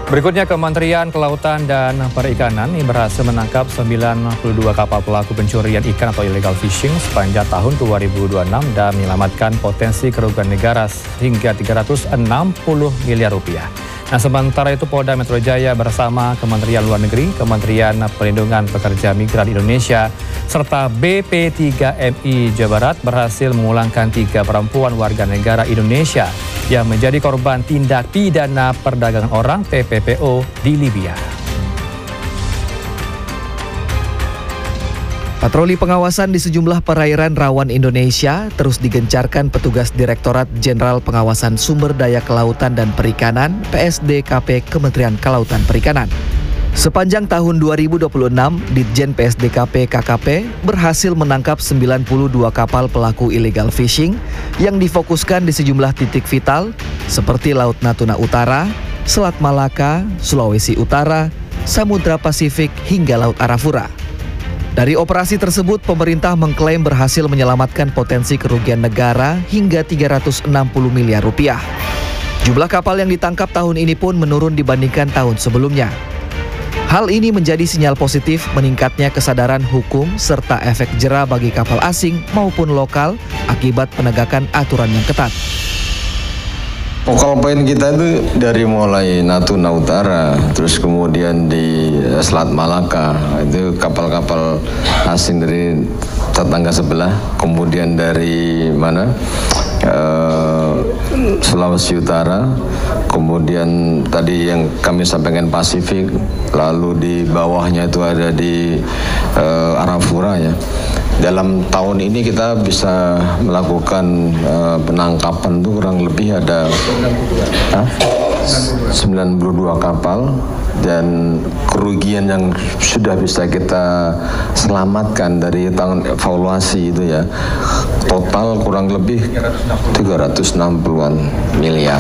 Berikutnya, Kementerian Kelautan dan Perikanan berhasil menangkap 92 kapal pelaku pencurian ikan atau illegal fishing sepanjang tahun 2026 dan menyelamatkan potensi kerugian negara hingga 360 miliar rupiah. Nah, sementara itu Polda Metro Jaya bersama Kementerian Luar Negeri, Kementerian Perlindungan Pekerja Migran Indonesia, serta BP3MI Jawa Barat berhasil memulangkan 3 perempuan warga negara Indonesia yang menjadi korban tindak pidana perdagangan orang TPPO di Libya. Patroli pengawasan di sejumlah perairan rawan Indonesia terus digencarkan petugas Direktorat Jenderal Pengawasan Sumber Daya Kelautan dan Perikanan (PSDKP) Kementerian Kelautan Perikanan. Sepanjang tahun 2026, Ditjen PSDKP KKP berhasil menangkap 92 kapal pelaku illegal fishing yang difokuskan di sejumlah titik vital seperti Laut Natuna Utara, Selat Malaka, Sulawesi Utara, Samudra Pasifik hingga Laut Arafura. Dari operasi tersebut, pemerintah mengklaim berhasil menyelamatkan potensi kerugian negara hingga 360 miliar rupiah. Jumlah kapal yang ditangkap tahun ini pun menurun dibandingkan tahun sebelumnya. Hal ini menjadi sinyal positif meningkatnya kesadaran hukum serta efek jera bagi kapal asing maupun lokal akibat penegakan aturan yang ketat. Focal point kita itu dari mulai Natuna Utara, terus kemudian di Selat Malaka, itu kapal-kapal asing dari tetangga sebelah, kemudian dari mana? Sulawesi Utara, kemudian tadi yang kami sampaikan Pasifik, lalu di bawahnya itu ada di Arafura ya. Dalam tahun ini kita bisa melakukan penangkapan itu kurang lebih ada 92 kapal dan kerugian yang sudah bisa kita selamatkan dari tahun evaluasi itu ya total kurang lebih 360-an miliar.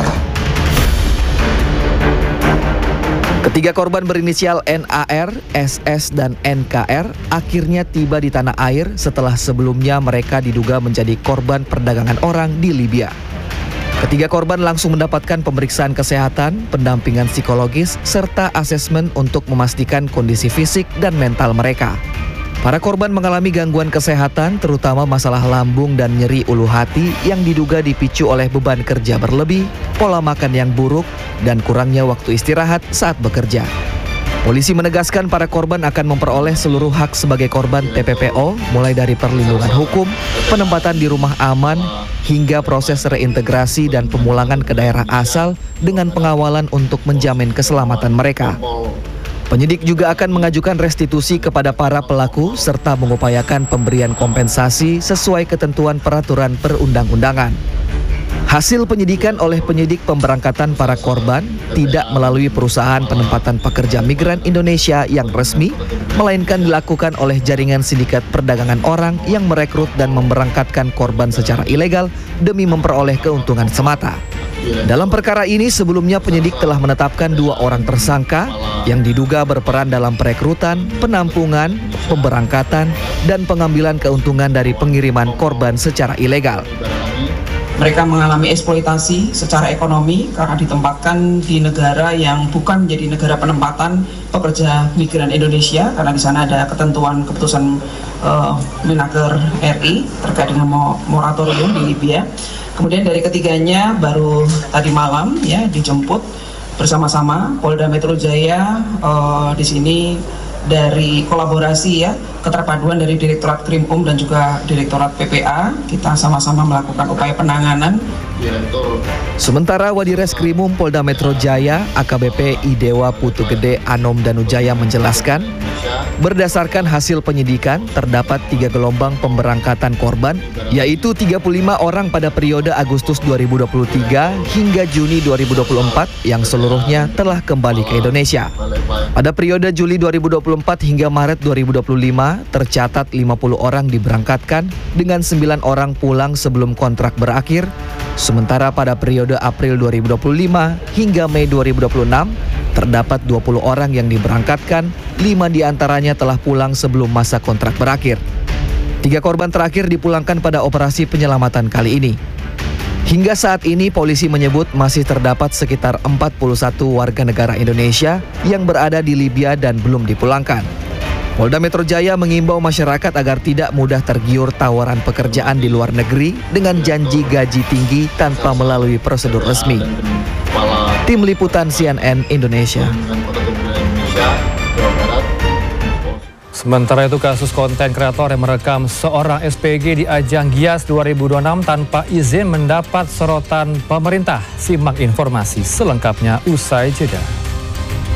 Ketiga korban berinisial NAR, SS, dan NKR akhirnya tiba di tanah air setelah sebelumnya mereka diduga menjadi korban perdagangan orang di Libya. Ketiga korban langsung mendapatkan pemeriksaan kesehatan, pendampingan psikologis, serta asesmen untuk memastikan kondisi fisik dan mental mereka. Para korban mengalami gangguan kesehatan, terutama masalah lambung dan nyeri ulu hati yang diduga dipicu oleh beban kerja berlebih, pola makan yang buruk, dan kurangnya waktu istirahat saat bekerja. Polisi menegaskan para korban akan memperoleh seluruh hak sebagai korban TPPO, mulai dari perlindungan hukum, penempatan di rumah aman, hingga proses reintegrasi dan pemulangan ke daerah asal dengan pengawalan untuk menjamin keselamatan mereka. Penyidik juga akan mengajukan restitusi kepada para pelaku serta mengupayakan pemberian kompensasi sesuai ketentuan peraturan perundang-undangan. Hasil penyidikan oleh penyidik pemberangkatan para korban tidak melalui perusahaan penempatan pekerja migran Indonesia yang resmi, melainkan dilakukan oleh jaringan sindikat perdagangan orang yang merekrut dan memberangkatkan korban secara ilegal demi memperoleh keuntungan semata. Dalam perkara ini sebelumnya penyidik telah menetapkan 2 orang tersangka yang diduga berperan dalam perekrutan, penampungan, pemberangkatan, dan pengambilan keuntungan dari pengiriman korban secara ilegal. Mereka mengalami eksploitasi secara ekonomi karena ditempatkan di negara yang bukan menjadi negara penempatan pekerja migran Indonesia, karena di sana ada ketentuan keputusan Menaker RI terkait dengan moratorium di Libya. Kemudian dari ketiganya baru tadi malam ya dijemput bersama-sama Polda Metro Jaya di sini dari kolaborasi ya keterpaduan dari Direktorat Krimpum dan juga Direktorat PPA, kita sama-sama melakukan upaya penanganan. Sementara Wadireskrimum Polda Metro Jaya AKBP Idewa Putu Gede Anom Danujaya menjelaskan, berdasarkan hasil penyidikan terdapat 3 gelombang pemberangkatan korban, yaitu 35 orang pada periode Agustus 2023 hingga Juni 2024 yang seluruhnya telah kembali ke Indonesia. Pada periode Juli 2024 hingga Maret 2025 tercatat 50 orang diberangkatkan dengan 9 orang pulang sebelum kontrak berakhir. Sementara pada periode April 2025 hingga Mei 2026 terdapat 20 orang yang diberangkatkan, 5 diantaranya telah pulang sebelum masa kontrak berakhir. 3 korban terakhir dipulangkan pada operasi penyelamatan kali ini. Hingga saat ini polisi menyebut masih terdapat sekitar 41 warga negara Indonesia yang berada di Libya dan belum dipulangkan. Polda Metro Jaya mengimbau masyarakat agar tidak mudah tergiur tawaran pekerjaan di luar negeri dengan janji gaji tinggi tanpa melalui prosedur resmi. Tim Liputan CNN Indonesia. Sementara itu kasus konten kreator yang merekam seorang SPG di ajang Gias 2026 tanpa izin mendapat sorotan pemerintah. Simak informasi selengkapnya usai jeda.